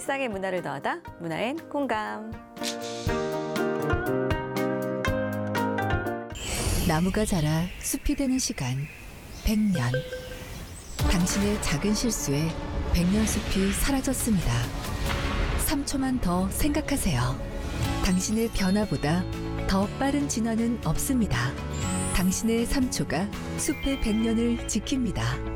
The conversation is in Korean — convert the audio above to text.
일상의 문화를 더하다 문화엔 공감. 나무가 자라 숲이 되는 시간 100년. 당신의 작은 실수에 100년 숲이 사라졌습니다. 3초만 더 생각하세요. 당신의 변화보다 더 빠른 진화는 없습니다. 당신의 3초가 숲의 100년을 지킵니다.